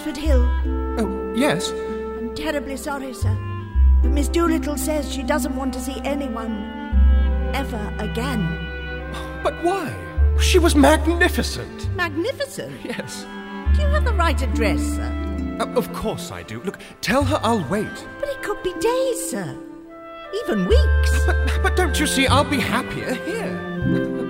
Oxford Hill? Oh, yes. I'm terribly sorry, sir. But Miss Doolittle says she doesn't want to see anyone ever again. But why? She was magnificent. Magnificent? Yes. Do you have the right address, sir? Of course I do. Look, tell her I'll wait. But it could be days, sir. Even weeks. But don't you see, I'll be happier here.